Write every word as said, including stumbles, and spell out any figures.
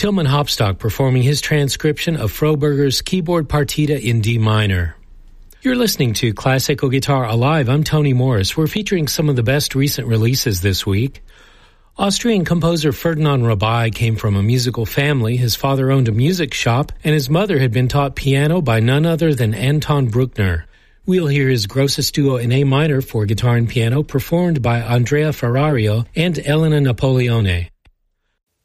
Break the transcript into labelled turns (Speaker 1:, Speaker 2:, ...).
Speaker 1: Tilman Hopstock performing his transcription of Froberger's Keyboard Partita in D minor. You're listening to Classical Guitar Alive. I'm Tony Morris. We're featuring some of the best recent releases this week. Austrian composer Ferdinand Rabai came from a musical family. His father owned a music shop, and his mother had been taught piano by none other than Anton Bruckner. We'll hear his Grosses Duo in A minor for guitar and piano, performed by Andrea Ferrario and Elena Napoleone.